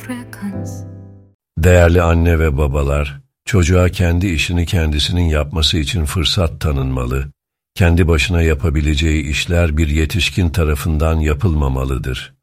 Değerli anne ve babalar, çocuğa kendi işini kendisinin yapması için fırsat tanınmalı, kendi başına yapabileceği işler bir yetişkin tarafından yapılmamalıdır.